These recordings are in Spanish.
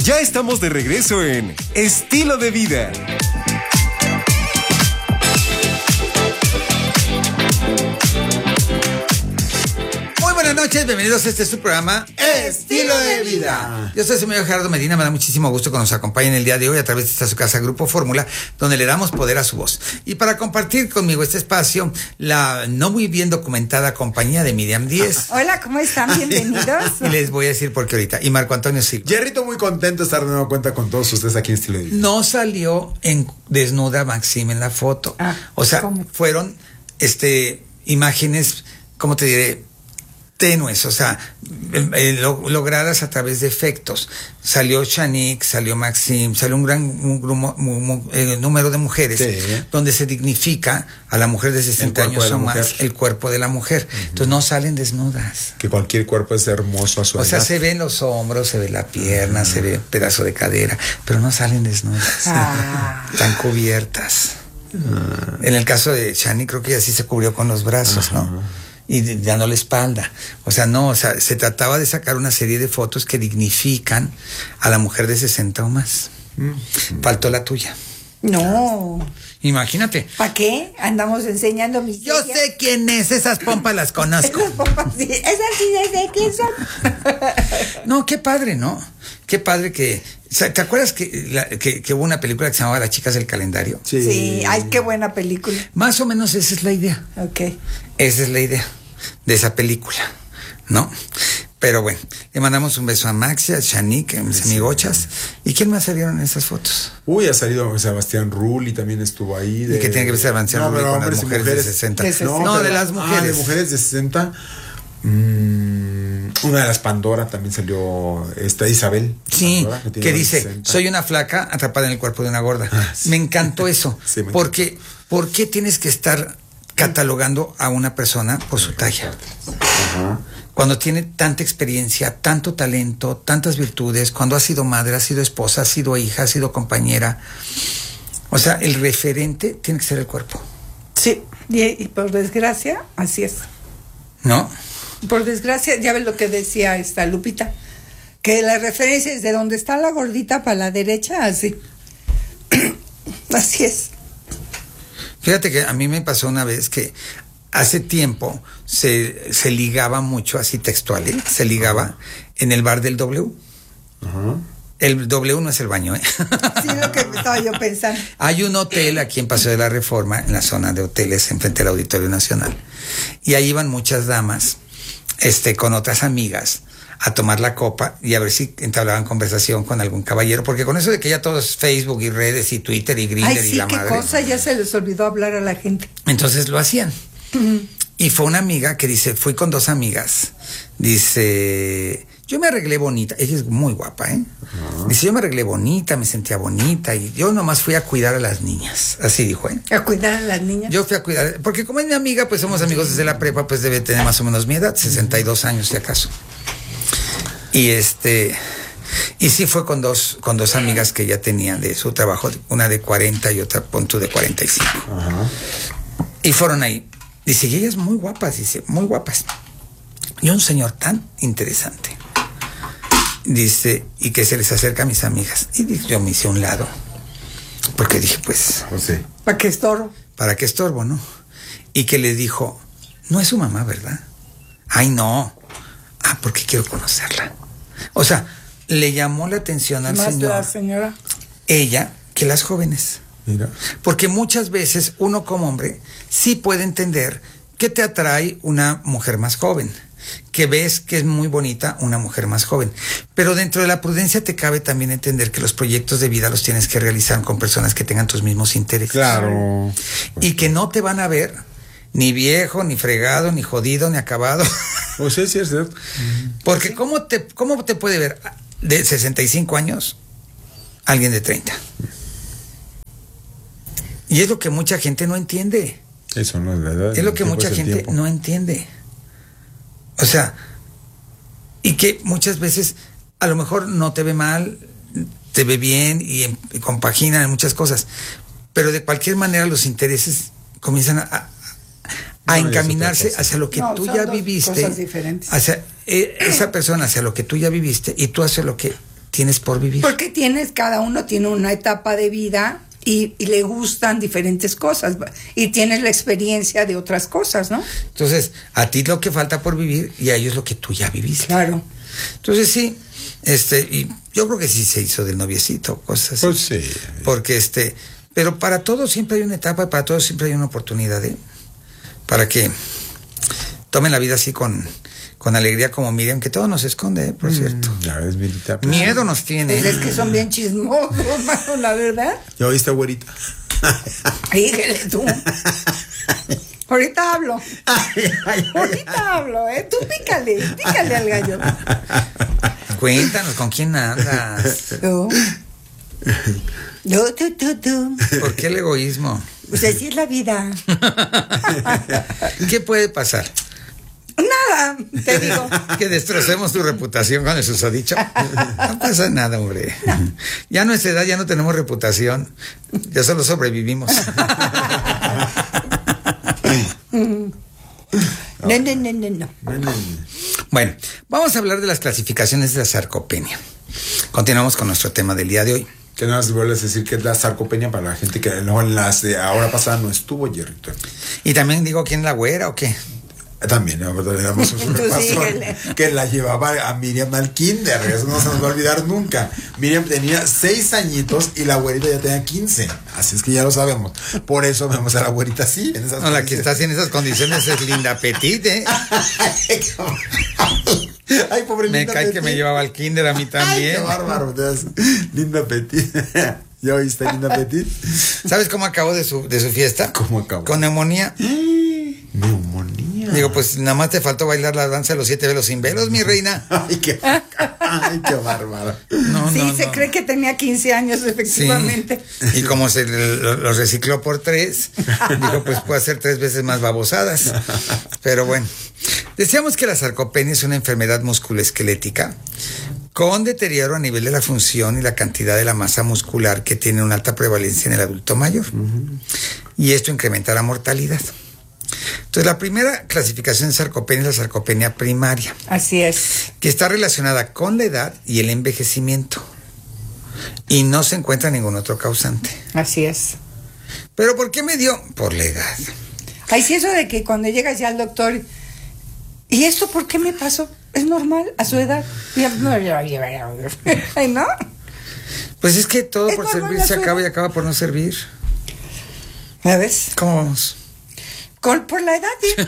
Ya estamos de regreso en Estilo de Vida. Buenas noches, bienvenidos a su programa Estilo de Vida. Yo soy el señor Gerardo Medina, me da muchísimo gusto que nos acompañen el día de hoy a través de esta su casa Grupo Fórmula, donde le damos poder a su voz. Y para compartir conmigo este espacio, la no muy bien documentada compañía de Miriam Díez. Hola, ¿cómo están? Bienvenidos. Y les voy a decir por qué ahorita. Y Marco Antonio Silva. Jerrito, muy contento de estar de nuevo cuenta con todos ustedes aquí en Estilo de Vida. No salió en desnuda Maxim en la foto. O sea, ¿cómo? fueron imágenes, ¿cómo te diré? Tenues, o sea, logradas a través de efectos. Salió Shanique, salió Maxim, salió un gran número de mujeres, sí, donde se dignifica a la mujer de 60 años o más el cuerpo de la mujer. Entonces no salen desnudas. Que cualquier cuerpo es hermoso a su edad. O sea, se ven los hombros, se ve la pierna, se ve un pedazo de cadera, pero no salen desnudas. Están cubiertas. En el caso de Shanique, creo que ella sí se cubrió con los brazos, ¿no? Y dando la espalda. O sea, se trataba de sacar una serie de fotos que dignifican a la mujer de 60 o más. Faltó la tuya. No. Imagínate. ¿Para qué? Andamos enseñando mis... Yo sé quién es, esas pompas las conozco. Esas pompas, sí. Esas sí, ¿de quién son? No, qué padre, ¿no? Qué padre que... ¿Te acuerdas que hubo una película que se llamaba Las chicas del calendario? Sí, ay, qué buena película. Más o menos esa es la idea. Ok. Esa es la idea de esa película, ¿no? Pero bueno, le mandamos un beso a Maxi, a Shanique, a mis amigochas. ¿Y quién más salieron en esas fotos? Uy, ha salido Sebastián Rulli, también estuvo ahí. ¿Y qué tiene que ver Sebastián Rulli con las mujeres de 60? No, de las mujeres. De mujeres de 60. Una de las Pandora también salió, Isabel. Sí, Pandora, que dice, 60. Soy una flaca atrapada en el cuerpo de una gorda. Sí. Me encantó eso. Sí, porque, ¿por qué tienes que estar catalogando a una persona por su talla? Cuando tiene tanta experiencia, tanto talento, tantas virtudes, cuando ha sido madre, ha sido esposa, ha sido hija, ha sido compañera. O sea, el referente tiene que ser el cuerpo. Sí, y por desgracia, así es. ¿No? Por desgracia, ya ves lo que decía esta Lupita, que la referencia es de donde está la gordita para la derecha, así. Así es. Fíjate que a mí me pasó una vez que hace tiempo se ligaba mucho, así textual, se ligaba en el bar del W. El W no es el baño, ¿eh? Sí, lo que estaba yo pensando. Hay un hotel aquí en Paseo de la Reforma, en la zona de hoteles, enfrente del Auditorio Nacional. Y ahí iban muchas damas, con otras amigas, a tomar la copa y a ver si entablaban conversación con algún caballero, porque con eso de que ya todo es Facebook y redes y Twitter y Grindr y la madre. Ay, sí, qué cosa, ya se les olvidó hablar a la gente. Entonces lo hacían. Y fue una amiga que dice, fui con dos amigas, dice, yo me arreglé bonita, ella es muy guapa, dice, yo me arreglé bonita, me sentía bonita y yo nomás fui a cuidar a las niñas, así dijo, ¿A cuidar a las niñas? Yo fui a cuidar, porque como es mi amiga, pues somos amigos desde la prepa, pues debe tener más o menos mi edad, 62 años si acaso. Y y sí fue con dos amigas que ella tenía de su trabajo, una de 40 y otra punto de 45. Y fueron ahí. Dice, y ellas muy guapas, dice, muy guapas. Y un señor tan interesante. Dice, y que se les acerca a mis amigas. Y yo me hice a un lado. Porque dije, pues... ¿Para qué estorbo? ¿Para qué estorbo, no? Y que le dijo, no es su mamá, ¿verdad? Ay, no. Porque quiero conocerla. O sea, le llamó la atención al señor. ¿Más la señora? Ella que las jóvenes. Mira. Porque muchas veces uno como hombre sí puede entender que te atrae una mujer más joven, que ves que es muy bonita una mujer más joven, pero dentro de la prudencia te cabe también entender que los proyectos de vida los tienes que realizar con personas que tengan tus mismos intereses. Claro. Y que no te van a ver ni viejo, ni fregado, ni jodido, ni acabado. O sea, sí es cierto. Porque ¿cómo te puede ver de 65 años alguien de 30? Y es lo que mucha gente no entiende. Eso no es la edad. Es lo que mucha gente no entiende. O sea, y que muchas veces a lo mejor no te ve mal, te ve bien y compaginan en muchas cosas, pero de cualquier manera los intereses comienzan a encaminarse hacia lo que tú ya viviste, hacia esa persona hacia lo que tú ya viviste y tú hacia lo que tienes por vivir. Porque cada uno tiene una etapa de vida y le gustan diferentes cosas y tienes la experiencia de otras cosas, ¿no? Entonces, a ti lo que falta por vivir y a ellos lo que tú ya viviste. Claro. Entonces sí, y yo creo que sí se hizo del noviecito, cosas así. Pues sí. Porque pero para todos siempre hay una etapa y para todos siempre hay una oportunidad, para que tomen la vida así con alegría como Miriam, que todo nos esconde, por cierto. Ya ves, Mirita. Miedo nos tiene. Pues es que son bien chismosos, mano, la verdad. ¿Ya oíste, güerita? Dígale tú. Ahorita hablo. Ahorita hablo, Tú pícale al gallo. Cuéntanos, ¿con quién andas? Tú. Tú. ¿Por qué el egoísmo? Pues así es la vida. ¿Qué puede pasar? Nada, te digo. Que destrocemos tu reputación con el susodicho. No pasa nada, hombre. Ya a nuestra edad ya no tenemos reputación. Ya solo sobrevivimos. No. Bueno, vamos a hablar de las clasificaciones de la sarcopenia. Continuamos con nuestro tema del día de hoy. Que nada más vuelves a decir que es la sarcopenia para la gente que no en las de ahora pasada no estuvo, Jerrito. Y también digo, ¿quién la güera o qué? También, le damos un repaso que la llevaba a Miriam al kinder, eso no se nos va a olvidar nunca. Miriam tenía 6 añitos y la güerita ya tenía 15, así es que ya lo sabemos. Por eso vemos a la güerita así, en esas la que está así en esas condiciones es Linda Petit, Ay, pobre me Linda cae Petit. que me llevaba al kinder a mí también. Ay, qué bárbaro. Linda Petit. ¿Ya oíste, Linda Petit? ¿Sabes cómo acabó de su fiesta? ¿Cómo acabó? Con neumonía. Neumonía. Digo, pues nada más te faltó bailar la danza de los 7 velos sin velos, mi reina. Ay, qué bárbaro. Sí, se cree que tenía 15 años, efectivamente. Sí. Y como se lo recicló por 3, dijo, pues puede hacer 3 veces más babosadas. Pero bueno, decíamos que la sarcopenia es una enfermedad musculoesquelética con deterioro a nivel de la función y la cantidad de la masa muscular que tiene una alta prevalencia en el adulto mayor. Y esto incrementa la mortalidad. Entonces, la primera clasificación de sarcopenia es la sarcopenia primaria. Así es. Que está relacionada con la edad y el envejecimiento. Y no se encuentra ningún otro causante. Así es. ¿Pero por qué me dio? Por la edad. Ay, sí, eso de que cuando llegas ya al doctor, ¿y esto por qué me pasó? ¿Es normal a su edad? Ay, ¿no? Pues es que todo por normal servir se la acaba y edad. acaba por no servir. ¿Ya ves? ¿Cómo vamos? Por la edad, ¿sí?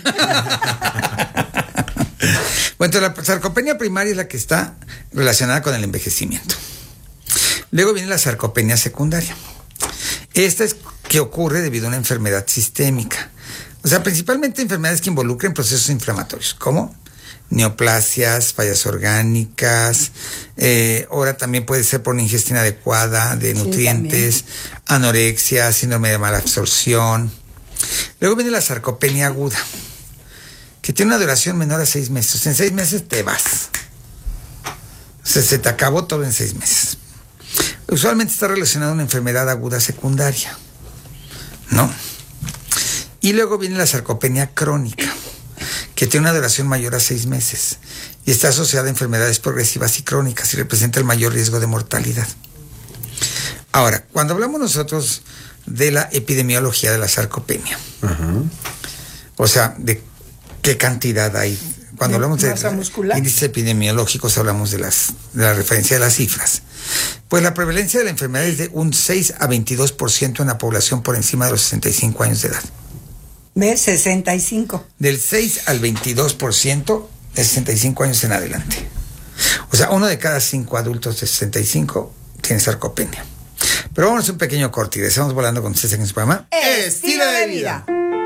Bueno, la sarcopenia primaria es la que está relacionada con el envejecimiento. Luego viene la sarcopenia secundaria. Esta es que ocurre debido a una enfermedad sistémica. O sea, principalmente enfermedades que involucren procesos inflamatorios, como neoplasias, fallas orgánicas, ahora también puede ser por una ingesta inadecuada de nutrientes, anorexia, síndrome de mala absorción. Luego viene la sarcopenia aguda, que tiene una duración menor a 6 meses. En 6 meses te vas. Se te acabó todo en 6 meses. Usualmente está relacionada a una enfermedad aguda secundaria, ¿no? Y luego viene la sarcopenia crónica, que tiene una duración mayor a 6 meses y está asociada a enfermedades progresivas y crónicas y representa el mayor riesgo de mortalidad. Ahora, cuando hablamos nosotros de la epidemiología de la sarcopenia, o sea, de qué cantidad hay. Cuando hablamos de índices epidemiológicos hablamos de la referencia de las cifras. Pues la prevalencia de la enfermedad es de un 6 a 22% en la población por encima de los 65 años de edad. ¿Ves? 65. Del 6 al 22% de 65 años en adelante. O sea, 1 de cada 5 adultos de 65 tiene sarcopenia. Pero vamos a un pequeño corte y estamos volando con ustedes en su programa Estilo de vida.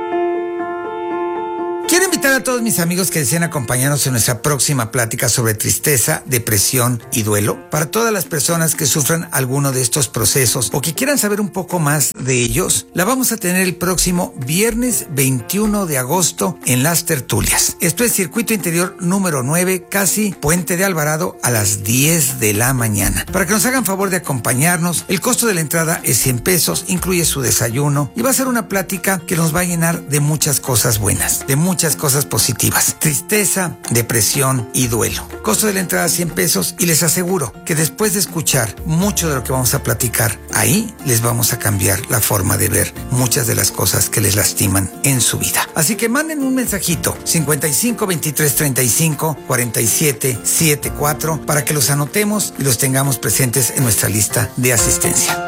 Quiero invitar a todos mis amigos que deseen acompañarnos en nuestra próxima plática sobre tristeza, depresión y duelo. Para todas las personas que sufran alguno de estos procesos o que quieran saber un poco más de ellos, la vamos a tener el próximo viernes 21 de agosto en Las Tertulias. Esto es Circuito Interior número 9, casi Puente de Alvarado, a las 10 de la mañana. Para que nos hagan favor de acompañarnos, el costo de la entrada es 100 pesos, incluye su desayuno y va a ser una plática que nos va a llenar de muchas cosas buenas, de muchas cosas cosas positivas: tristeza, depresión y duelo. Costo de la entrada 100 pesos, y les aseguro que después de escuchar mucho de lo que vamos a platicar ahí, les vamos a cambiar la forma de ver muchas de las cosas que les lastiman en su vida. Así que manden un mensajito 55 23 35 47 74 para que los anotemos y los tengamos presentes en nuestra lista de asistencia.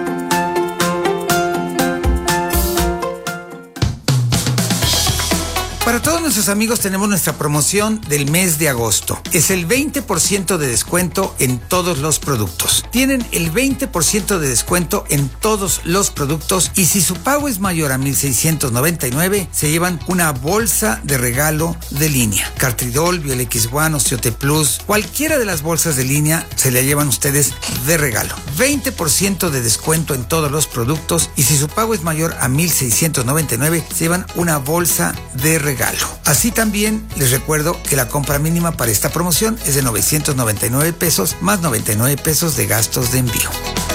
Para todos nuestros amigos tenemos nuestra promoción del mes de agosto. Es el 20% de descuento en todos los productos. Tienen el 20% de descuento en todos los productos, y si su pago es mayor a 1,699, se llevan una bolsa de regalo de línea. Cartridol, Biol X1, Osteote Plus, cualquiera de las bolsas de línea se la llevan ustedes de regalo. 20% de descuento en todos los productos, y si su pago es mayor a 1,699, se llevan una bolsa de regalo. Así también les recuerdo que la compra mínima para esta promoción es de 999 pesos más 99 pesos de gastos de envío.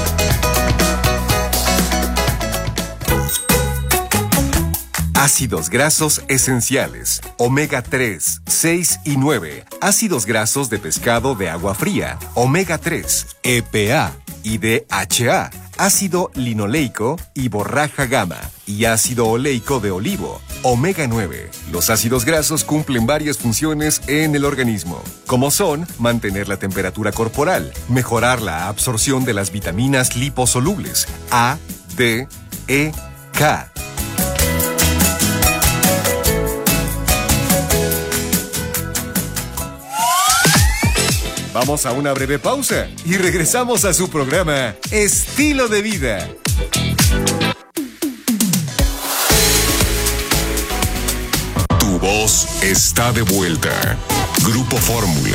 Ácidos grasos esenciales, omega 3, 6 y 9. Ácidos grasos de pescado de agua fría, omega 3, EPA y DHA. Ácido linoleico y borraja gamma, y ácido oleico de olivo, omega 9. Los ácidos grasos cumplen varias funciones en el organismo, como son mantener la temperatura corporal, mejorar la absorción de las vitaminas liposolubles A, D, E, K. Vamos a una breve pausa y regresamos a su programa Estilo de Vida. Tu voz está de vuelta. Grupo Fórmula.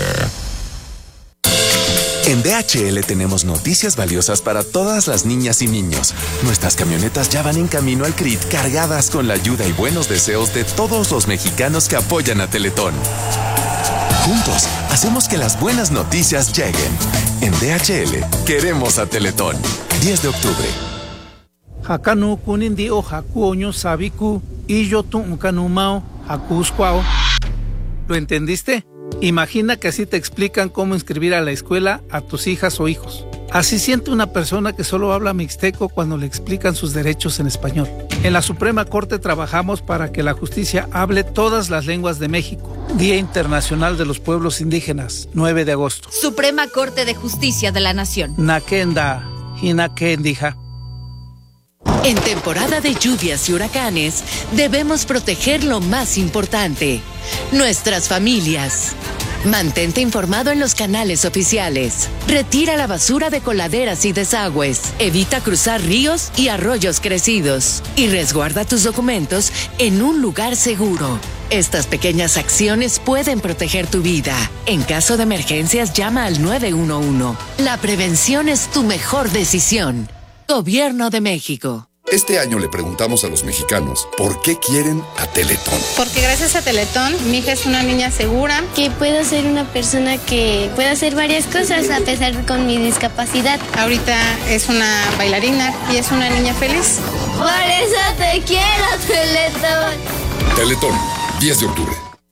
En DHL tenemos noticias valiosas para todas las niñas y niños. Nuestras camionetas ya van en camino al CRIT, cargadas con la ayuda y buenos deseos de todos los mexicanos que apoyan a Teletón. Juntos, hacemos que las buenas noticias lleguen. En DHL, queremos a Teletón. 10 de octubre. Hakanu kunindi o hakuoño sabiku y yo tu kanumao hakuskwao. ¿Lo entendiste? Imagina que así te explican cómo inscribir a la escuela a tus hijas o hijos. Así siente una persona que solo habla mixteco cuando le explican sus derechos en español. En la Suprema Corte trabajamos para que la justicia hable todas las lenguas de México. Día Internacional de los Pueblos Indígenas, 9 de agosto. Suprema Corte de Justicia de la Nación. Nakenda, Hinakendija. En temporada de lluvias y huracanes, debemos proteger lo más importante: nuestras familias. Mantente informado en los canales oficiales. Retira la basura de coladeras y desagües. Evita cruzar ríos y arroyos crecidos. Y resguarda tus documentos en un lugar seguro. Estas pequeñas acciones pueden proteger tu vida. En caso de emergencias, llama al 911. La prevención es tu mejor decisión. Gobierno de México. Este año le preguntamos a los mexicanos por qué quieren a Teletón. Porque gracias a Teletón, mi hija es una niña segura. Que puedo ser una persona que puede hacer varias cosas a pesar con mi discapacidad. Ahorita es una bailarina y es una niña feliz. Por eso te quiero, Teletón. Teletón, 10 de octubre.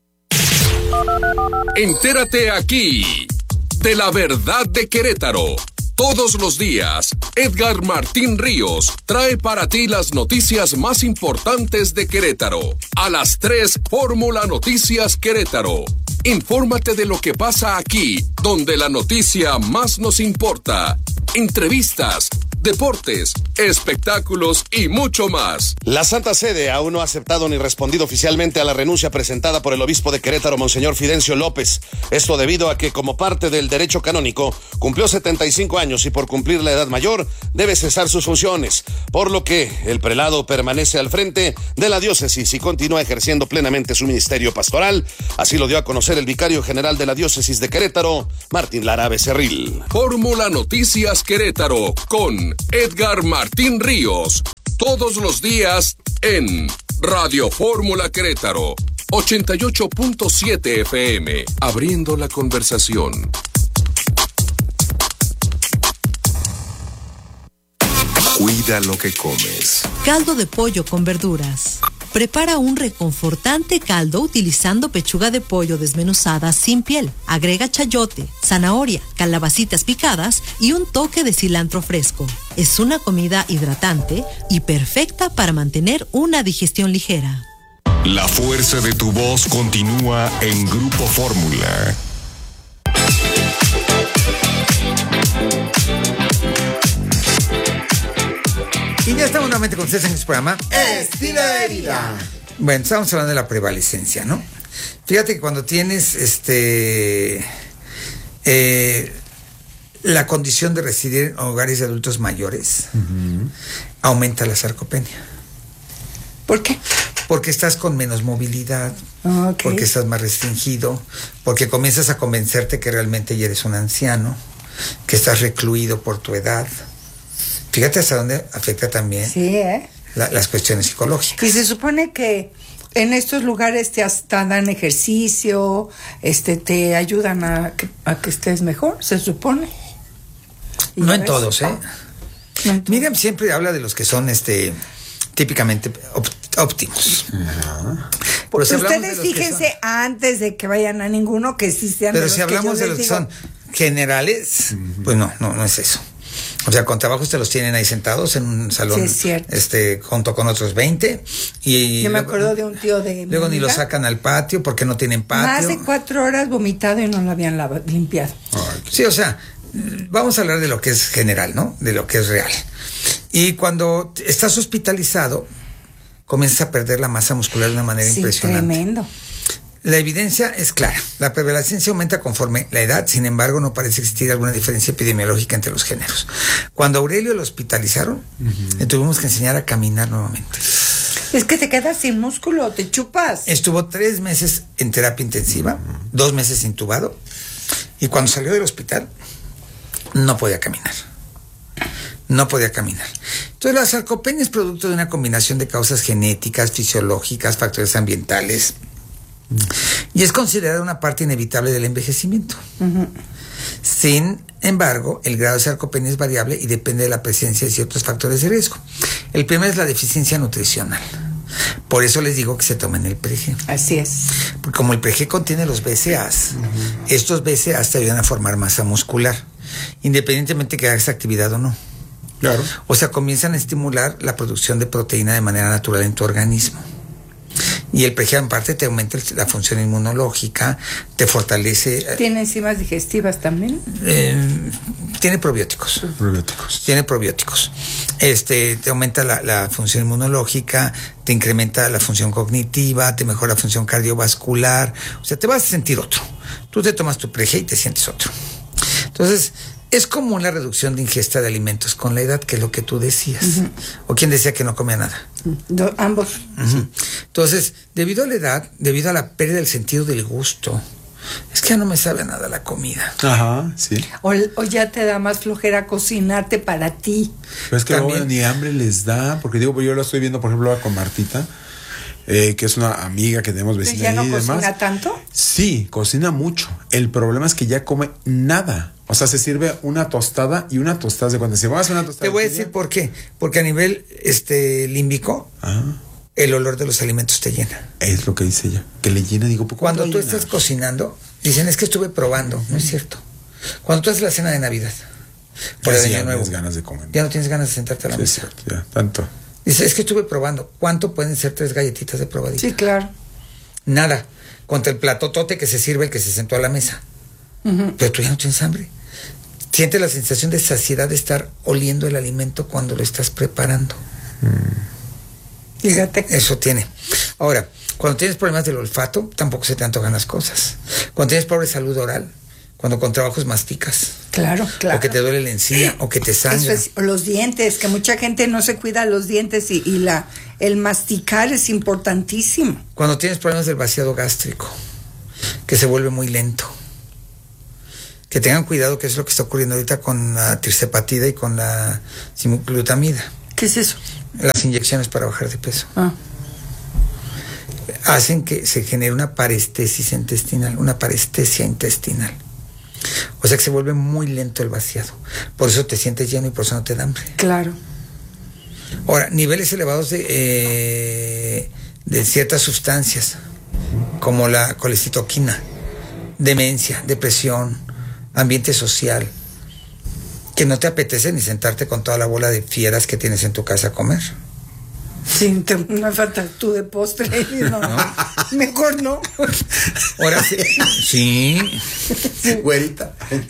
Entérate aquí de la verdad de Querétaro. Todos los días, Edgar Martín Ríos trae para ti las noticias más importantes de Querétaro. A las 3, Fórmula Noticias Querétaro. Infórmate de lo que pasa aquí, donde la noticia más nos importa. Entrevistas, deportes, espectáculos y mucho más. La Santa Sede aún no ha aceptado ni respondido oficialmente a la renuncia presentada por el obispo de Querétaro, Monseñor Fidencio López. Esto debido a que, como parte del derecho canónico, cumplió 75 años y por cumplir la edad mayor debe cesar sus funciones, por lo que el prelado permanece al frente de la diócesis y continúa ejerciendo plenamente su ministerio pastoral. Así lo dio a conocer el vicario general de la diócesis de Querétaro, Martín Lara Becerril. Fórmula Noticias Querétaro con Edgar Martín Ríos, todos los días en Radio Fórmula Querétaro, 88.7 FM, abriendo la conversación. Cuida lo que comes. Caldo de pollo con verduras. Prepara un reconfortante caldo utilizando pechuga de pollo desmenuzada sin piel. Agrega chayote, zanahoria, calabacitas picadas y un toque de cilantro fresco. Es una comida hidratante y perfecta para mantener una digestión ligera. La fuerza de tu voz continúa en Grupo Fórmula. Y ya estamos nuevamente con ustedes en este programa Estilo de Vida. Bueno, estamos hablando de la prevalecencia, ¿no? Fíjate que cuando tienes la condición de residir en hogares de adultos mayores, aumenta la sarcopenia. ¿Por qué? Porque estás con menos movilidad, porque estás más restringido, porque comienzas a convencerte que realmente ya eres un anciano, que estás recluido por tu edad. Fíjate hasta dónde afecta también las cuestiones psicológicas. Y se supone que en estos lugares te hasta dan ejercicio, te ayudan a que estés mejor, se supone. No en todos, Miriam siempre habla de los que son típicamente óptimos. Pues ustedes fíjense antes de que vayan a ninguno que sí sean. Pero si hablamos de los que son generales, pues no es eso. O sea, con trabajos te los tienen ahí sentados en un salón, junto con otros 20. Y yo me acuerdo de un tío de luego ni lo sacan al patio porque no tienen patio. Más de 4 horas vomitado y no lo habían limpiado. Sí, o sea, vamos a hablar de lo que es general, ¿no? De lo que es real. Y cuando estás hospitalizado, comienzas a perder la masa muscular de una manera impresionante. Tremendo. La evidencia es clara. La prevalecencia aumenta conforme la edad, sin embargo, no parece existir alguna diferencia epidemiológica entre los géneros. Cuando a Aurelio lo hospitalizaron, le tuvimos que enseñar a caminar nuevamente. Es que te quedas sin músculo, te chupas. Estuvo 3 meses en terapia intensiva, 2 meses intubado, y cuando salió del hospital, no podía caminar. Entonces, la sarcopenia es producto de una combinación de causas genéticas, fisiológicas, factores ambientales, y es considerada una parte inevitable del envejecimiento. Sin embargo, el grado de sarcopenia es variable y depende de la presencia de ciertos factores de riesgo. El primero es la deficiencia nutricional. Por eso les digo que se tomen el PRG. Así es. Porque como el PRG contiene los BCAAs, estos BCAAs te ayudan a formar masa muscular, independientemente que hagas actividad o no. Claro. O sea, comienzan a estimular la producción de proteína de manera natural en tu organismo. Y el PRG en parte te aumenta la función inmunológica, te fortalece. ¿Tiene enzimas digestivas también? Tiene probióticos. Tiene probióticos. Te aumenta la función inmunológica, te incrementa la función cognitiva, te mejora la función cardiovascular. O sea, te vas a sentir otro. Tú te tomas tu PRG y te sientes otro. Entonces, es común la reducción de ingesta de alimentos con la edad, que es lo que tú decías. O quien decía que no comía nada. Ambos. Entonces, debido a la edad, debido a la pérdida del sentido del gusto, es que ya no me sabe a nada la comida. O ya te da más flojera cocinarte para ti. Pero es que luego ni hambre les da, porque digo, pues yo lo estoy viendo, por ejemplo, con Martita, que es una amiga que tenemos vecina. ¿Ya no y cocina demás. tanto? Sí, cocina mucho. El problema es que ya come nada. O sea, se sirve una tostada y una tostada de cuando se va a hacer una tostada. Te voy a decir por qué. Porque a nivel límbico, el olor de los alimentos te llena. Es lo que dice ella, que le llena. Digo, cuando tú estás cocinando, dicen, es que estuve probando. No es cierto. Cuando tú haces la cena de Navidad, por el Año Nuevo, tienes ganas de comer. Ya no tienes ganas de sentarte a la mesa. Es cierto, ya, tanto. Dice, es que estuve probando. ¿Cuánto pueden ser 3 galletitas de probadita? Sí, claro. Nada. Contra el platotote que se sirve el que se sentó a la mesa. Pero tú ya no tienes hambre. Sientes la sensación de saciedad de estar oliendo el alimento cuando lo estás preparando. Fíjate. Eso tiene. Ahora, cuando tienes problemas del olfato, tampoco se te antojan las cosas. Cuando tienes pobre salud oral, cuando con trabajos masticas. Claro. O que te duele la encía, o que te sangra. O los dientes, que mucha gente no se cuida los dientes y el masticar es importantísimo. Cuando tienes problemas del vaciado gástrico, que se vuelve muy lento. Que tengan cuidado, que es lo que está ocurriendo ahorita con la tirzepatida y con la simuglutamida. ¿Qué es eso? Las inyecciones para bajar de peso. Hacen que se genere una parestesia intestinal. O sea que se vuelve muy lento el vaciado. Por eso te sientes lleno y por eso no te da hambre. Claro. Ahora, niveles elevados de de ciertas sustancias, como la colecitoquina, demencia, depresión, ambiente social, que no te apetece ni sentarte con toda la bola de fieras que tienes en tu casa a comer. Sí, no falta tú de postre. No. Mejor no. Ahora sí. Sí. Güerita.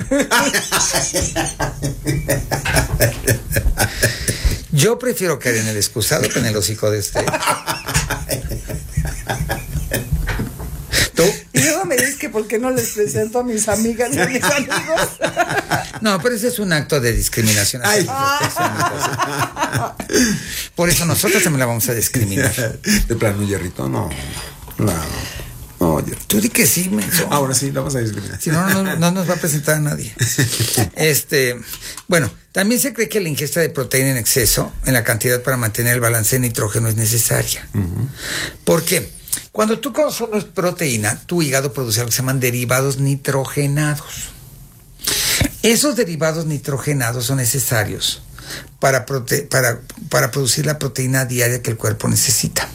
Yo prefiero caer en el excusado que en el hocico de este. ¿Tú? Y luego me dices que por qué no les presento a mis amigas y a mis amigos. No, pero ese es un acto de discriminación. Ay. Por eso nosotros también la vamos a discriminar. De plano, Hierrito, no, Hierrito. Tú di que sí, menso. Ahora sí, la vamos a discriminar. Si no, no nos va a presentar a nadie. Bueno, también se cree que la ingesta de proteína en exceso, en la cantidad para mantener el balance de nitrógeno, es necesaria. ¿Por qué? Cuando tú consumes proteína, tu hígado produce algo que se llaman derivados nitrogenados. Esos derivados nitrogenados son necesarios para producir la proteína diaria que el cuerpo necesita.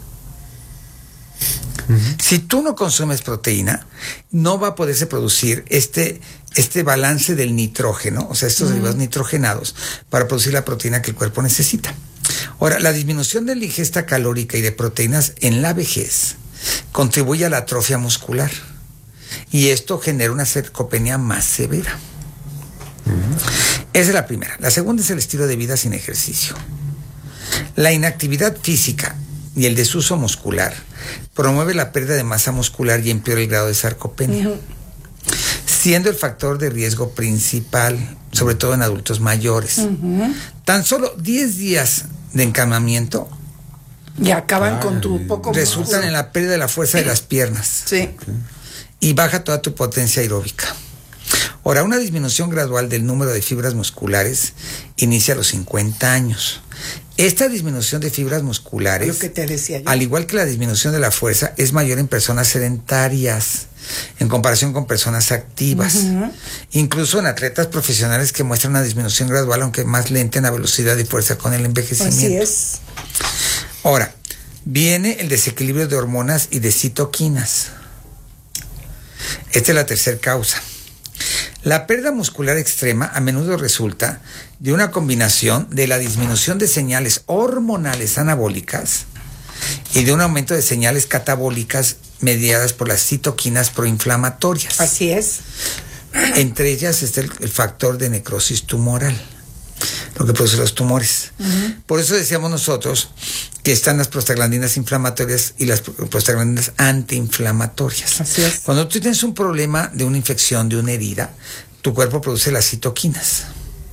Si tú no consumes proteína, no va a poderse producir este balance del nitrógeno, o sea, estos derivados nitrogenados, para producir la proteína que el cuerpo necesita. Ahora, la disminución de la ingesta calórica y de proteínas en la vejez contribuye a la atrofia muscular, y esto genera una sarcopenia más severa. Esa es la primera. La segunda es el estilo de vida sin ejercicio. La inactividad física y el desuso muscular promueve la pérdida de masa muscular y empeora el grado de sarcopenia, siendo el factor de riesgo principal, sobre todo en adultos mayores. Tan solo 10 días de encamamiento y acaban con tu poco resultan en la pérdida de la fuerza de las piernas. Sí. Y baja toda tu potencia aeróbica. Ahora, una disminución gradual del número de fibras musculares inicia a los 50 años. Esta disminución de fibras musculares, lo que te decía yo, al igual que la disminución de la fuerza, es mayor en personas sedentarias en comparación con personas activas. Incluso en atletas profesionales que muestran una disminución gradual, aunque más lenta en la velocidad y fuerza con el envejecimiento. Así es. Ahora, viene el desequilibrio de hormonas y de citoquinas. Esta es la tercera causa. La pérdida muscular extrema a menudo resulta de una combinación de la disminución de señales hormonales anabólicas y de un aumento de señales catabólicas mediadas por las citoquinas proinflamatorias. Así es. Entre ellas está el factor de necrosis tumoral, lo que produce los tumores. Por eso decíamos nosotros que están las prostaglandinas inflamatorias y las prostaglandinas antiinflamatorias. Así es. Cuando tú tienes un problema de una infección, de una herida, tu cuerpo produce las citoquinas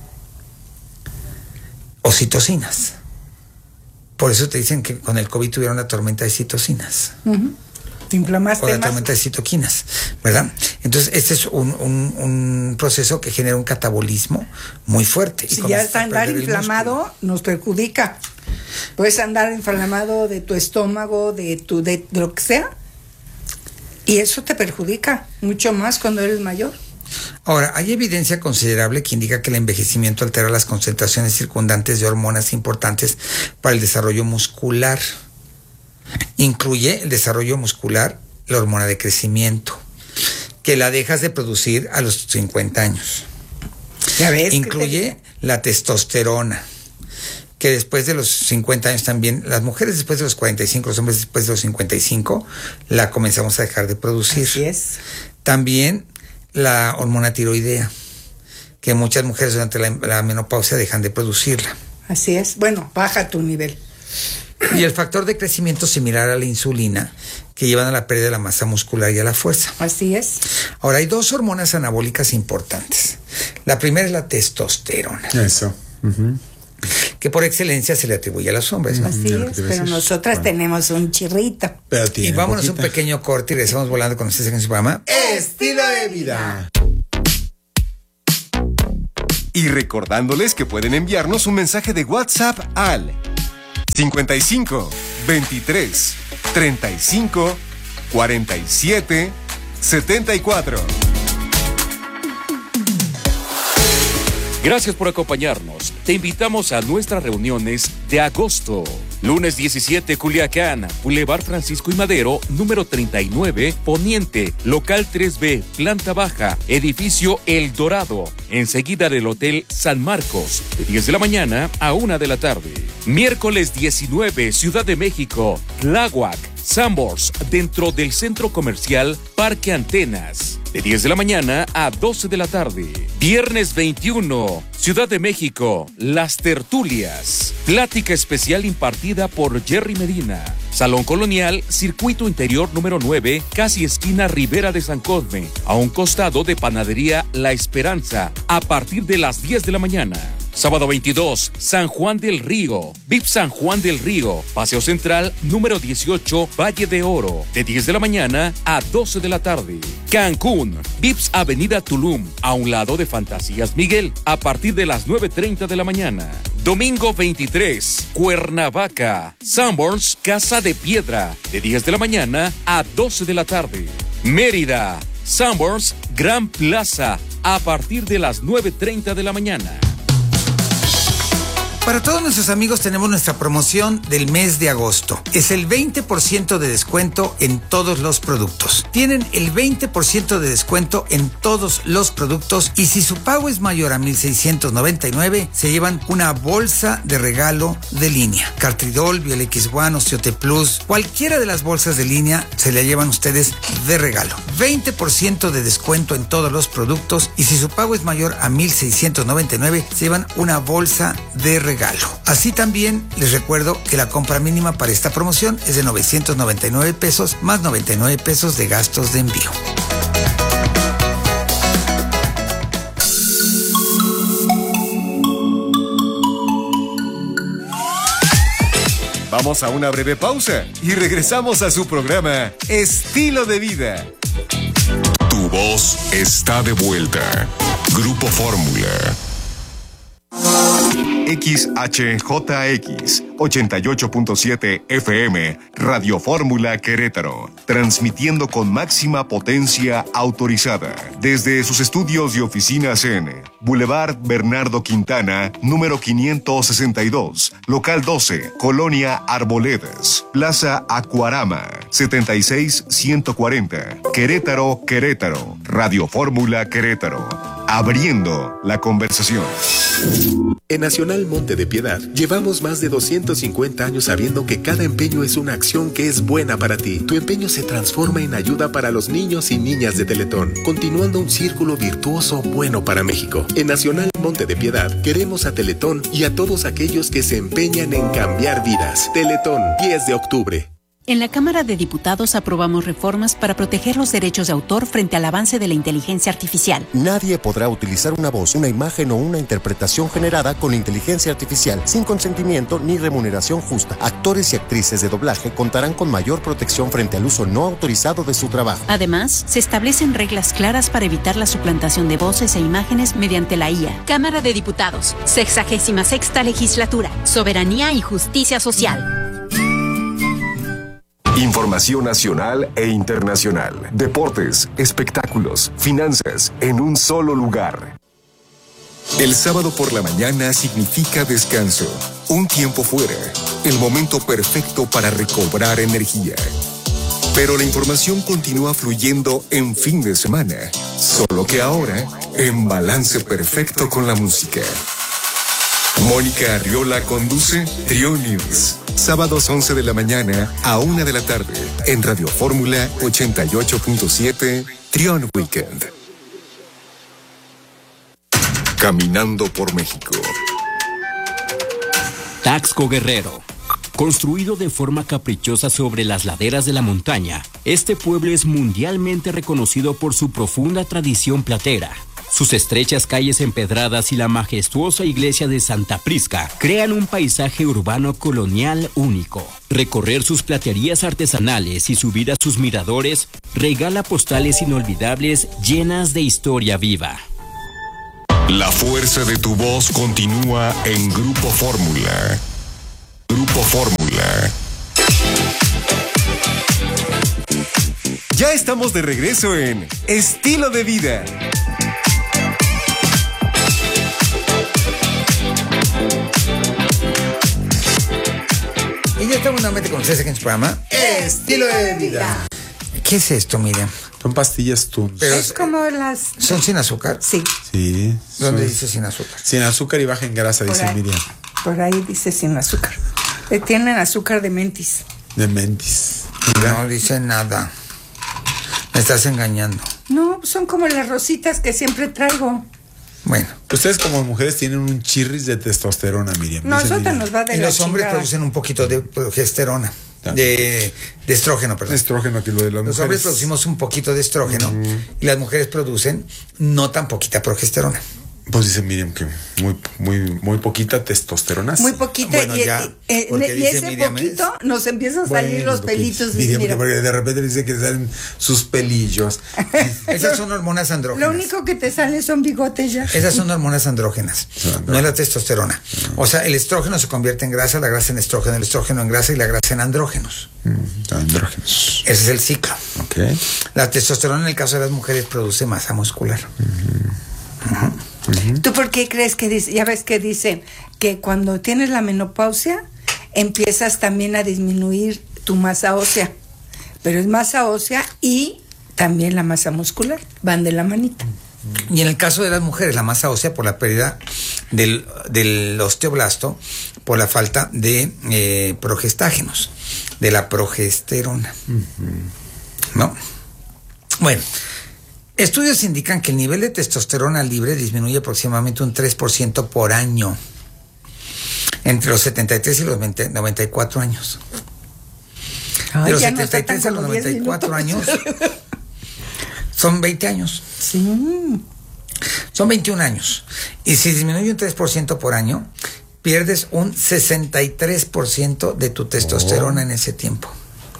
o citocinas. Por eso te dicen que con el COVID tuvieron una tormenta de citocinas. Te inflamaste o la más. tormenta de citoquinas, ¿verdad? Entonces, este es un proceso que genera un catabolismo muy fuerte. Si ya está andar inflamado, nos perjudica. Puedes andar inflamado de tu estómago, de lo que sea, y eso te perjudica mucho más cuando eres mayor. Ahora, hay evidencia considerable que indica que el envejecimiento altera las concentraciones circundantes de hormonas importantes para el desarrollo muscular. Incluye el desarrollo muscular, la hormona de crecimiento, que la dejas de producir a los 50 años. ¿Ya ves? Incluye la testosterona, que después de los 50 años también, las mujeres después de los 45, los hombres después de los 55, la comenzamos a dejar de producir. Así es. También la hormona tiroidea, que muchas mujeres durante la menopausia dejan de producirla. Así es. Bueno, baja tu nivel. Y el factor de crecimiento similar a la insulina, que llevan a la pérdida de la masa muscular y a la fuerza. Así es. Ahora, hay 2 hormonas anabólicas importantes. La primera es la testosterona. Eso. Que por excelencia se le atribuye a los hombres, ¿no? Así es, pero nosotras tenemos un chirrito. Y vámonos a un pequeño corte y regresamos volando con ustedes en su programa Estilo de Vida. Y recordándoles que pueden enviarnos un mensaje de WhatsApp al 55 23 35 47 74. Gracias por acompañarnos. Te invitamos a nuestras reuniones de agosto. Lunes 17, Culiacán, Boulevard Francisco y Madero, número 39, Poniente, local 3B, planta baja, edificio El Dorado, enseguida del Hotel San Marcos, de 10 de la mañana a 1 de la tarde. Miércoles 19, Ciudad de México, Tláhuac, Sanborns, dentro del centro comercial Parque Antenas, de 10 de la mañana a 12 de la tarde. Viernes 21, Ciudad de México, Las Tertulias, plática especial impartida por Jerry Medina. Salón Colonial, Circuito Interior número 9, casi esquina Ribera de San Cosme, a un costado de Panadería La Esperanza, a partir de las 10 de la mañana. Sábado 22, San Juan del Río, VIP San Juan del Río, Paseo Central número 18, Valle de Oro, de 10 de la mañana a 12 de la tarde. Cancún, VIPS Avenida Tulum, a un lado de Fantasías Miguel, a partir de las 9:30 de la mañana. Domingo 23, Cuernavaca, Sanborns, Casa de Piedra, de 10 de la mañana a 12 de la tarde. Mérida, Sanborns, Gran Plaza, a partir de las 9:30 de la mañana. Para todos nuestros amigos tenemos nuestra promoción del mes de agosto. Es el 20% de descuento en todos los productos. Tienen el 20% de descuento en todos los productos y si su pago es mayor a 1,699, se llevan una bolsa de regalo de línea. Cartridol, Biol X1, Osteote Plus, cualquiera de las bolsas de línea se la llevan ustedes de regalo. 20% de descuento en todos los productos y si su pago es mayor a 1,699, se llevan una bolsa de regalo. Así también les recuerdo que la compra mínima para esta promoción es de 999 pesos más 99 pesos de gastos de envío. Vamos a una breve pausa y regresamos a su programa Estilo de Vida. Tu voz está de vuelta. Grupo Fórmula. XHJX 88.7 FM Radio Fórmula Querétaro, transmitiendo con máxima potencia autorizada desde sus estudios y oficinas en Boulevard Bernardo Quintana, número 562, local 12, Colonia Arboledas, Plaza Acuarama, 76140, Querétaro, Querétaro, Radio Fórmula Querétaro, abriendo la conversación. En Nacional Monte de Piedad llevamos más de 250 años sabiendo que cada empeño es una acción que es buena para ti. Tu empeño se transforma en ayuda para los niños y niñas de Teletón, continuando un círculo virtuoso bueno para México. En Nacional Monte de Piedad queremos a Teletón y a todos aquellos que se empeñan en cambiar vidas. Teletón, 10 de octubre. En la Cámara de Diputados aprobamos reformas para proteger los derechos de autor frente al avance de la inteligencia artificial. Nadie podrá utilizar una voz, una imagen o una interpretación generada con inteligencia artificial sin consentimiento ni remuneración justa. Actores y actrices de doblaje contarán con mayor protección frente al uso no autorizado de su trabajo. Además, se establecen reglas claras para evitar la suplantación de voces e imágenes mediante la IA. Cámara de Diputados, 66ª Legislatura, Soberanía y Justicia Social. Información nacional e internacional, deportes, espectáculos, finanzas, en un solo lugar. El sábado por la mañana significa descanso, un tiempo fuera, el momento perfecto para recobrar energía. Pero la información continúa fluyendo en fin de semana, solo que ahora en balance perfecto con la música. Mónica Arriola conduce Trio News. Sábados 11 de la mañana a 1 de la tarde en Radio Fórmula 88.7 Trión Weekend. Caminando por México. Taxco Guerrero. Construido de forma caprichosa sobre las laderas de la montaña, este pueblo es mundialmente reconocido por su profunda tradición platera. Sus estrechas calles empedradas y la majestuosa iglesia de Santa Prisca crean un paisaje urbano colonial único. Recorrer sus platerías artesanales y subir a sus miradores regala postales inolvidables llenas de historia viva. La fuerza de tu voz continúa en Grupo Fórmula. Grupo Fórmula. Ya estamos de regreso en Estilo de Vida. estamos nuevamente con ustedes aquí en su programa Estilo de Vida. ¿Qué es esto, Miriam? Son pastillas Tunes. Pero es como las... ¿Son sin azúcar? Sí. Sí. ¿Dónde dice sin azúcar? Sin azúcar y baja en grasa, Por dice ahí. Miriam. Por ahí dice sin azúcar. Tienen azúcar de mentis. De mentis. No dice nada. Me estás engañando. No, son como las rositas que siempre traigo. Bueno. Ustedes como mujeres tienen un chirris de testosterona, Miriam. No, eso te nos va de y la los hombres chingada. producen un poquito de progesterona. De estrógeno, perdón. Estrógeno, que lo de las Los mujeres. hombres producimos un poquito de estrógeno y las mujeres producen no tan poquita progesterona. Pues dice Miriam que muy poquita testosterona. Muy poquita. Bueno, y ese Miriam, poquito nos empiezan a salir los pelitos. Miriam, Mira. porque de repente dice que salen sus pelillos. Esas son hormonas andrógenas. Lo único que te sale son bigotes ya. Esas son hormonas andrógenas, no es la testosterona. O sea, el estrógeno se convierte en grasa, la grasa en estrógeno, el estrógeno en grasa y la grasa en andrógenos. Andrógenos. Ese es el ciclo. Okay. La testosterona en el caso de las mujeres produce masa muscular. ¿Tú por qué crees que dice? Ya ves que dicen que cuando tienes la menopausia empiezas también a disminuir tu masa ósea, pero es masa ósea y también la masa muscular, van de la manita. Y en el caso de las mujeres, la masa ósea por la pérdida del osteoblasto, por la falta de progestágenos, de la progesterona. ¿No? Bueno, estudios indican que el nivel de testosterona libre disminuye aproximadamente un 3% por año entre los 73 y los 94 años. De los 73 a los 94 años son 20 años. Sí. Son 21 años. Y si disminuye un 3% por año, pierdes un 63% de tu testosterona en ese tiempo.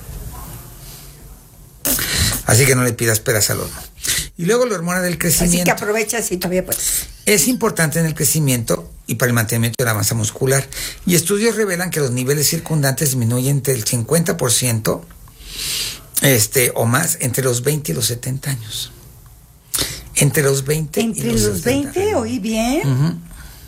Así que no le pidas peras al horno. Y luego la hormona del crecimiento. Así que aprovechas y todavía puedes. Es importante en el crecimiento y para el mantenimiento de la masa muscular. Y estudios revelan que los niveles circundantes disminuyen entre el 50% o más entre los 20 y los 70 años. Entre los 20 y los 70. 20, oí bien.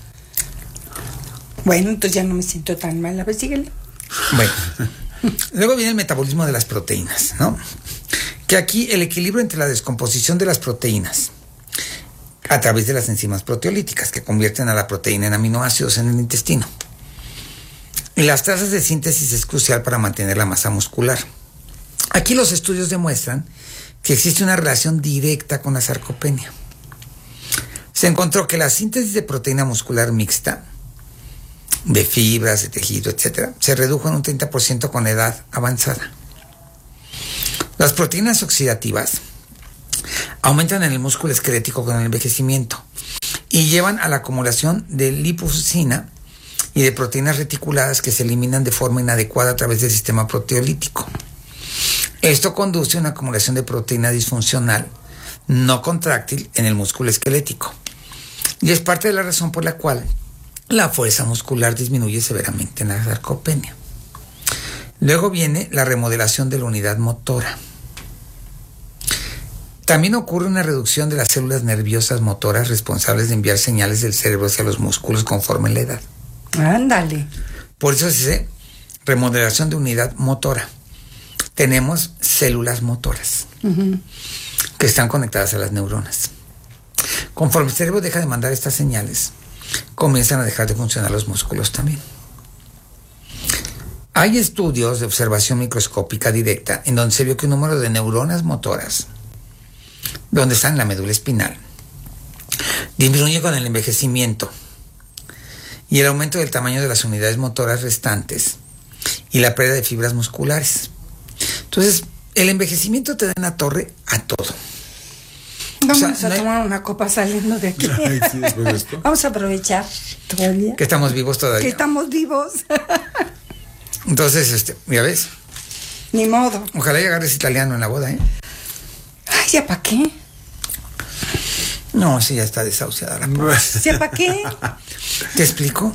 Bueno, entonces ya no me siento tan mal. A ver, síguele. Bueno, luego viene el metabolismo de las proteínas, ¿no? Que aquí el equilibrio entre la descomposición de las proteínas a través de las enzimas proteolíticas que convierten a la proteína en aminoácidos en el intestino. Y las tasas de síntesis es crucial para mantener la masa muscular. Aquí los estudios demuestran que existe una relación directa con la sarcopenia. Se encontró que la síntesis de proteína muscular mixta, de fibras, de tejido, etcétera, se redujo en un 30% con edad avanzada. Las proteínas oxidativas aumentan en el músculo esquelético con el envejecimiento y llevan a la acumulación de lipofuscina y de proteínas reticuladas que se eliminan de forma inadecuada a través del sistema proteolítico. Esto conduce a una acumulación de proteína disfuncional no contráctil en el músculo esquelético y es parte de la razón por la cual la fuerza muscular disminuye severamente en la sarcopenia. Luego viene la remodelación de la unidad motora. También ocurre una reducción de las células nerviosas motoras responsables de enviar señales del cerebro hacia los músculos conforme la edad. Ándale. Por eso se dice remodelación de unidad motora. Tenemos células motoras que están conectadas a las neuronas. Conforme el cerebro deja de mandar estas señales, comienzan a dejar de funcionar los músculos también. Hay estudios de observación microscópica directa en donde se vio que un número de neuronas motoras, donde están en la médula espinal, disminuye con el envejecimiento y el aumento del tamaño de las unidades motoras restantes y la pérdida de fibras musculares. Entonces, el envejecimiento te da en la torre a todo. Vamos a tomar una copa saliendo de aquí. Ay, sí, después de esto. Vamos a aprovechar todavía. Que estamos vivos todavía. Que estamos vivos. Entonces, ¿ya ves? Ni modo. Ojalá y agarres italiano en la boda, ¿eh? Ay, ¿ya para qué? No, sí, ya está desahuciada la pobre. ¿Ya para qué? ¿Te explico?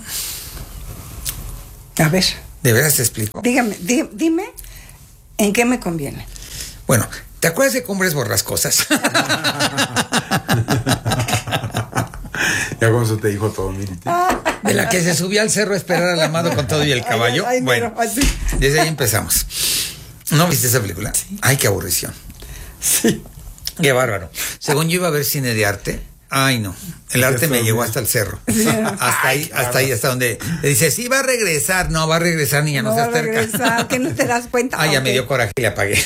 A ver. ¿De veras te explico? Dígame, dime en qué me conviene. Bueno, ¿te acuerdas de Cumbres Borrascosas? Ya con eso te dijo todo, Mirita. De la que se subía al cerro a esperar al amado con todo y el caballo. Bueno, desde ahí empezamos. ¿No viste esa película? Sí. Ay, qué aburrición. Sí. Qué bárbaro. Según yo iba a ver cine de arte. Ay, no. El arte me llegó hasta el cerro. Sí. Hasta donde le dice, sí, va a regresar. No, va a regresar, niña, no se acerca. Va a regresar, que no te das cuenta. Ay, ya me dio coraje y le apagué.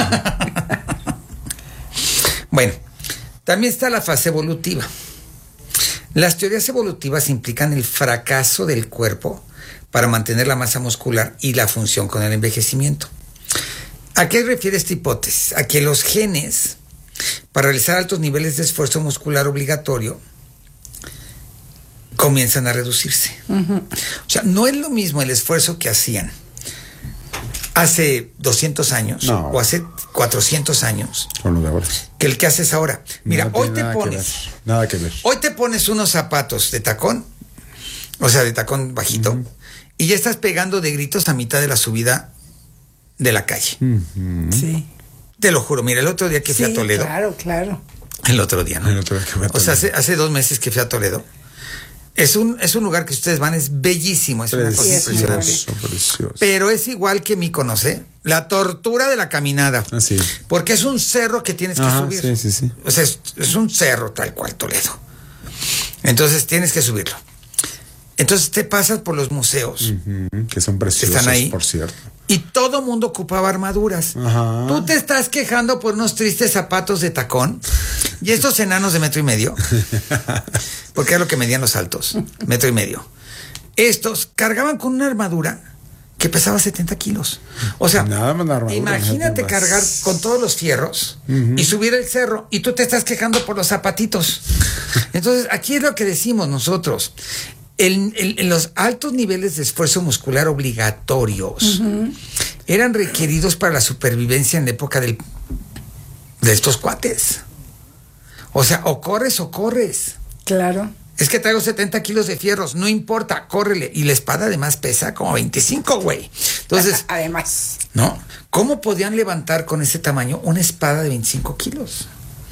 Bueno, también está la fase evolutiva. Las teorías evolutivas implican el fracaso del cuerpo para mantener la masa muscular y la función con el envejecimiento. ¿A qué refiere esta hipótesis? A que los genes, para realizar altos niveles de esfuerzo muscular obligatorio, comienzan a reducirse. Uh-huh. O sea, no es lo mismo el esfuerzo que hacían hace 200 años o hace 400 años que el que haces ahora. Mira, hoy te pones nada que ver. Hoy te pones unos zapatos de tacón, o sea, de tacón bajito, uh-huh, y ya estás pegando de gritos a mitad de la subida de la calle. Uh-huh. Sí. Te lo juro, mira, el otro día que fui a Toledo. Claro. El otro día, ¿no? El otro día que fui a Toledo. O sea, hace 2 meses que fui a Toledo. Es un lugar que ustedes van, es bellísimo, es una cosa impresionante. Precioso. Pero es igual que Míconos, ¿eh? La tortura de la caminada. Así. Porque es un cerro que tienes que subir. Sí. O sea, es un cerro tal cual, Toledo. Entonces tienes que subirlo. Entonces te pasas por los museos. Uh-huh, que son preciosos, están ahí, por cierto. Y todo mundo ocupaba armaduras. Ajá. Tú te estás quejando por unos tristes zapatos de tacón y estos enanos de 1.5 metros, porque es lo que medían los altos, 1.5 metros. Estos cargaban con una armadura que pesaba 70 kilos. O sea, nada más la armadura, imagínate cargar con todos los fierros, uh-huh, y subir el cerro y tú te estás quejando por los zapatitos. Entonces, aquí es lo que decimos nosotros. En los altos niveles de esfuerzo muscular obligatorios, uh-huh, eran requeridos para la supervivencia en la época de estos cuates. O sea, o corres. Claro. Es que traigo 70 kilos de fierros, no importa, córrele. Y la espada además pesa como 25, güey. Entonces, además, ¿no? ¿Cómo podían levantar con ese tamaño una espada de 25 kilos?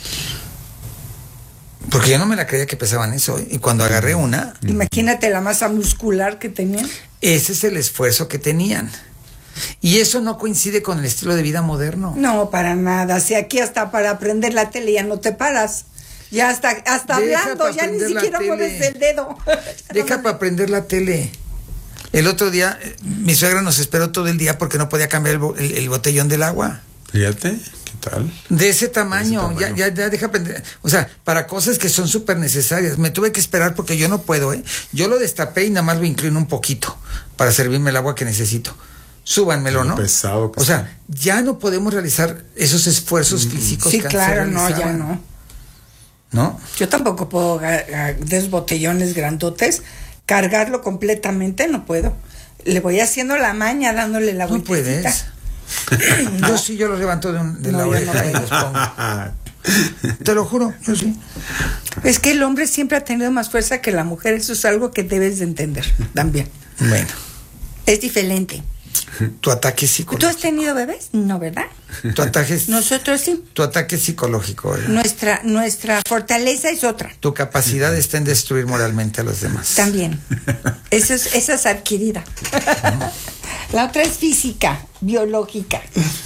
Porque yo no me la creía que pesaban eso, ¿eh? Y cuando agarré una... Imagínate la masa muscular que tenían. Ese es el esfuerzo que tenían. Y eso no coincide con el estilo de vida moderno. No, para nada. Si aquí hasta para aprender la tele ya no te paras. Ya hasta hablando, ya ni siquiera mueves el dedo. Deja para aprender la tele. El otro día, mi suegra nos esperó todo el día porque no podía cambiar el botellón del agua. Fíjate. Tal. De ese tamaño. Ya deja aprender. O sea, para cosas que son súper necesarias. Me tuve que esperar porque yo no puedo, ¿eh? Yo lo destapé y nada más lo inclino un poquito para servirme el agua que necesito. Súbanmelo, ¿no? Pesado. O sea, ya no podemos realizar esos esfuerzos físicos. Sí, claro, no, ya no. ¿No? Yo tampoco puedo de esos botellones grandotes, cargarlo completamente, no puedo. Le voy haciendo la maña, dándole la vueltecita. No puedes. No. Yo lo levanto de la oreja y los pongo. Te lo juro, yo sí. Es que el hombre siempre ha tenido más fuerza que la mujer, eso es algo que debes de entender también. Bueno. Es diferente. Tu ataque psicológico. ¿Tú has tenido bebés? No, ¿verdad? Tu ataque es... Nosotros sí. Tu ataque psicológico, ¿verdad? Nuestra fortaleza es otra. Tu capacidad está en destruir moralmente a los demás. También. Esa es adquirida. La otra es física, biológica.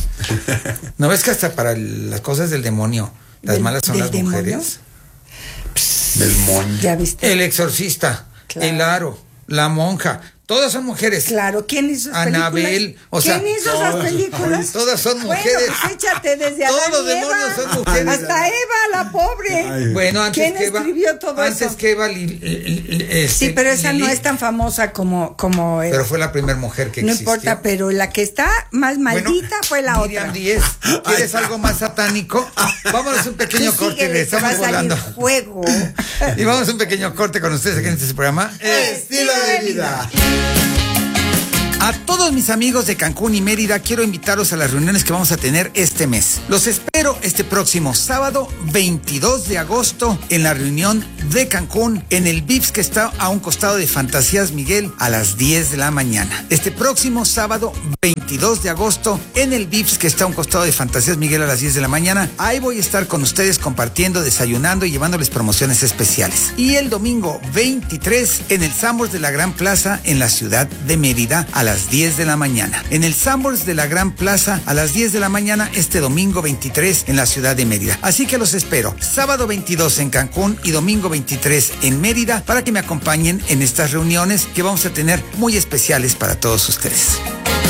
¿No ves que hasta para las cosas del demonio las malas son las mujeres? Del demonio. ¿Ya viste? El exorcista, claro, el aro, la monja, todas son mujeres. Claro, ¿quién hizo esas Anabel, películas? ¿Quién hizo esas películas? Todas son mujeres. Bueno, pues échate desde todos Adán los y Eva. demonios son mujeres. Hasta Eva, la pobre. Ay, bueno, antes ¿quién que Eva, escribió todo antes eso? Que Eva, sí, pero esa no es tan famosa como Eva. Pero fue la primera mujer que existió. No importa, pero la que está más maldita fue la Miriam otra. Díez, ¿quieres algo más satánico? Vámonos a un pequeño corte, le estamos volando. Fuego. Y vamos a un pequeño corte con ustedes aquí en este programa. Estilo de vida. A todos mis amigos de Cancún y Mérida, quiero invitarlos a las reuniones que vamos a tener este mes. Los espero este próximo sábado 22 de agosto en la reunión de Cancún en el VIPS que está a un costado de Fantasías Miguel a las 10 de la mañana. Este próximo sábado 22 de agosto en el VIPS que está a un costado de Fantasías Miguel a las 10 de la mañana. Ahí voy a estar con ustedes compartiendo, desayunando y llevándoles promociones especiales. Y el domingo 23 en el Sanborns de la Gran Plaza en la ciudad de Mérida a las 10 de la mañana. En el Sanborns de la Gran Plaza a las 10 de la mañana este domingo 23 en la ciudad de Mérida. Así que los espero sábado 22 en Cancún y domingo 23 en Mérida para que me acompañen en estas reuniones que vamos a tener muy especiales para todos ustedes.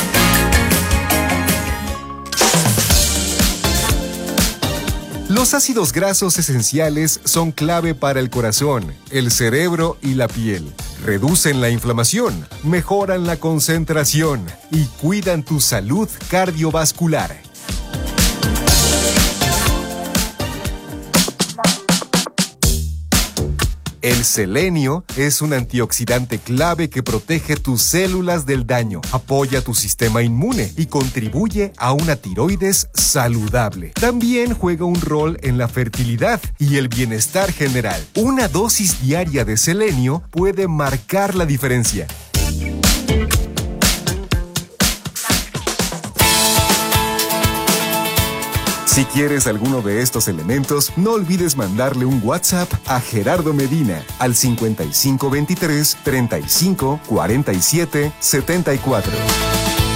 Los ácidos grasos esenciales son clave para el corazón, el cerebro y la piel. Reducen la inflamación, mejoran la concentración y cuidan tu salud cardiovascular. El selenio es un antioxidante clave que protege tus células del daño, apoya tu sistema inmune y contribuye a una tiroides saludable. También juega un rol en la fertilidad y el bienestar general. Una dosis diaria de selenio puede marcar la diferencia. Si quieres alguno de estos elementos, no olvides mandarle un WhatsApp a Gerardo Medina al 5523 35 47 74.